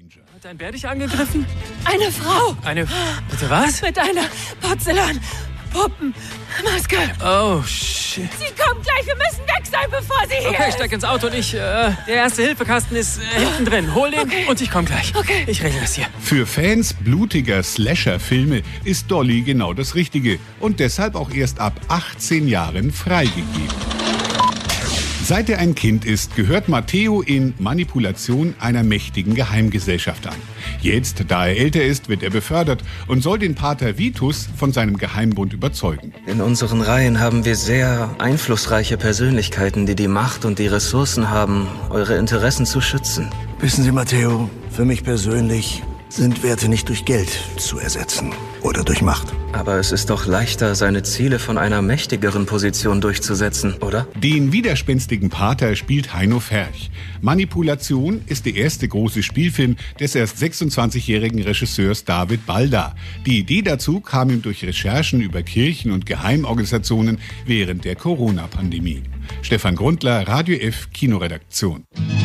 Hat ein Bär dich angegriffen? Eine Frau! Bitte was? Mit einer Porzellanpuppenmaske. Oh, shit. Sie kommt gleich, wir müssen weg sein, bevor sie hier Okay, ist. steig ins Auto und der Erste-Hilfe-Kasten ist hinten drin. Hol den und ich komm gleich. Okay. Ich regle das hier. Für Fans blutiger Slasher-Filme ist Dolly genau das Richtige und deshalb auch erst ab 18 Jahren freigegeben. Seit er ein Kind ist, gehört Matteo in Manipulation einer mächtigen Geheimgesellschaft an. Jetzt, da er älter ist, wird er befördert und soll den Pater Vitus von seinem Geheimbund überzeugen. In unseren Reihen haben wir sehr einflussreiche Persönlichkeiten, die die Macht und die Ressourcen haben, eure Interessen zu schützen. Wissen Sie, Matteo, für mich persönlich sind Werte nicht durch Geld zu ersetzen oder durch Macht. Aber es ist doch leichter, seine Ziele von einer mächtigeren Position durchzusetzen, oder? Den widerspenstigen Pater spielt Heino Ferch. Manipulation ist der erste große Spielfilm des erst 26-jährigen Regisseurs David Balda. Die Idee dazu kam ihm durch Recherchen über Kirchen und Geheimorganisationen während der Corona-Pandemie. Stefan Grundler, Radio F, Kinoredaktion.